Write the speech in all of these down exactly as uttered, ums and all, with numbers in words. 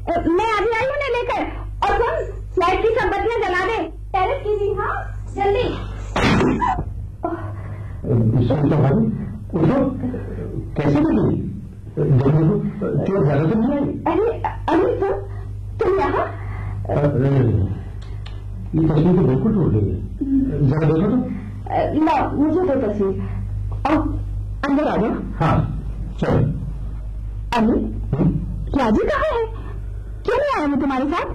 मैं अभी आई हूँ ना लेकर। और सुन, फ्लैट की सब बत्तियां जला दे। टेरेस की भी। हाँ जल्दी। उठो, कैसे लगी? क्यों ज्यादा तो नहीं आई? अरे अरे सुन, तुम यहाँ? ये तस्वीर तो बिल्कुल टूट गई है, जरा देखो तो। ला मुझे तो तस्वीर। आओ अंदर आ जाओ। हाँ चलो। अली, राजी कहाँ है? क्यों नहीं आया मैं तुम्हारे साथ?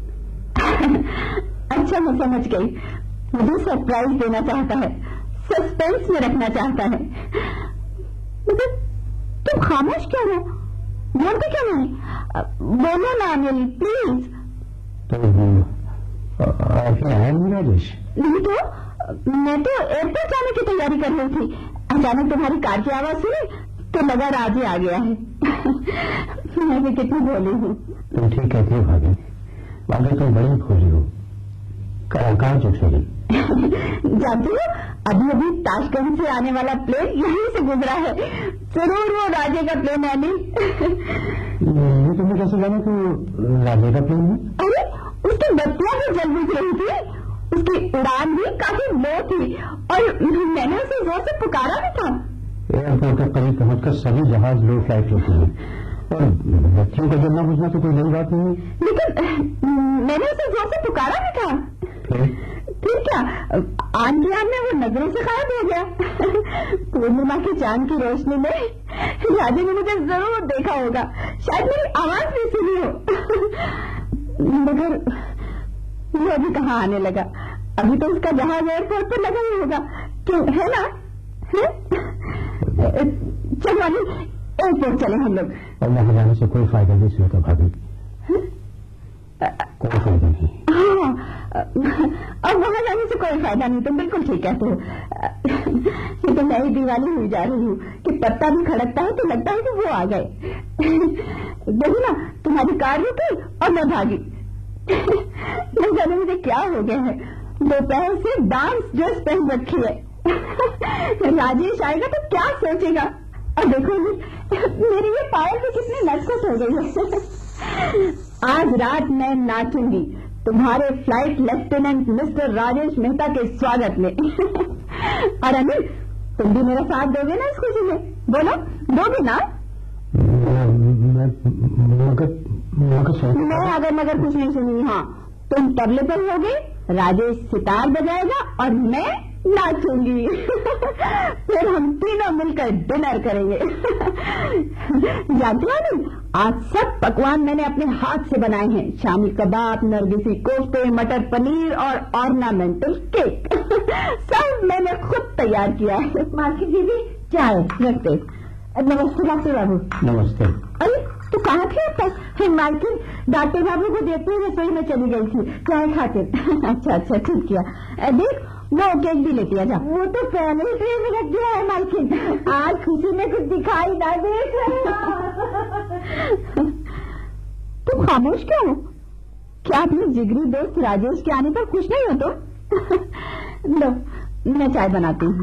अच्छा मैं समझ गई, मुझे सरप्राइज देना चाहता है, सस्पेंस में रखना चाहता है। मतलब तुम खामोश क्यों हो? बोलते क्यों नहीं? बोलो ना अनिल प्लीज। तो फिर आया नहीं राजेश? नहीं तो मैं तो एयरपोर्ट जाने की तैयारी कर रही थी, अचानक तुम्हारी कार की आवाज सुनी तो लगा राजी आ गया है। मैं भी कितनी भोली हूँ। तुम ठीक कहती हो भाभी, मगर तुम बड़ी भोली हो। कहाँ चुप से गई? जानती हो, अभी अभी ताशकंद से आने वाला प्लेन यहीं से गुजरा है। जरूर वो राजे का प्लेन है। नहीं ये तुमने कैसे जाना कि राजे का प्लेन है? अरे उसकी बत्तियां भी जल बुझ रही थी, उसकी उड़ान भी काफी लो थी और मैंने उसे जोर से पुकारा भी था। एयरपोर्ट के करीब पहुंचकर सभी जहाज लो फ्लाइट होती है और बच्चियों का जलना बुझना तो कोई नई बात नहीं है। लेकिन मैंने उसे जोर से पुकारा भी था। फिर फिर क्या, आन के आन में वो नजरों से गायब हो गया। पूर्णिमा की चांद की रोशनी में राजे ने मुझे जरूर देखा होगा, शायद मेरी आवाज भी सुनी हो। मगर वो अभी कहाँ आने लगा? अभी तो उसका जहाज एयरपोर्ट पर लगा ही होगा, क्यों है ना? चलो अनिल एयरपोर्ट चले हम लोग। और वहां जाने से कोई फायदा नहीं सुनता भाभी, कोई फायदा नहीं। हाँ अब वहां जाने से कोई फायदा नहीं, तुम बिल्कुल ठीक कहते हो। ये तो मैं ही दीवानी हुई जा रही हूँ कि पत्ता भी खड़कता है तो लगता है कि वो आ गए। देखो ना, तुम्हारी कार रुकी और मैं भागी। नहीं जाने मुझे क्या हो गया है, दोपहर से डांस ड्रेस पहन रखी है। राजेश आएगा तो क्या सोचेगा? और देखो मेरी ये पायल भी कितनी नटखट हो गई है। आज रात मैं नाचूंगी तुम्हारे flight lieutenant mister Rajesh Mehta के स्वागत में। और अनिल तुम भी मेरा साथ दोगे ना इस खुशी में? बोलो दोगे ना? मैं मगर मगर मैं अगर मगर कुछ नहीं सुनी। हाँ तुम तबले पर होगे, राजेश सितार बजाएगा और मैं नाचूंगी। फिर हम तीनों मिलकर डिनर करेंगे। जानते हो नहीं, आज सब पकवान मैंने अपने हाथ से बनाए हैं। शामी कबाब, नरगिसी कोफ्ते, मटर पनीर और ऑर्नामेंटल केक। सब मैंने खुद तैयार किया है। मार्केट दीदी चाय रखते। नमस्ते डॉक्टर बाबू। नमस्ते। अरे तो कहाँ थे अब तक? मार्केट डॉक्टर बाबू को देखते हुए रसोई में चली गई थी चाय खातिर। अच्छा अच्छा ठीक किया। देख वो केक भी लेती है। जा वो तो पहले ही ट्रे में रख दिया है मालकिन, आज खुशी में कुछ दिखाई ना दे। तुम खामोश क्यों हो? क्या अपने जिगरी दोस्त राजेश के आने पर खुश नहीं हो? तो लो मैं चाय बनाती हूँ।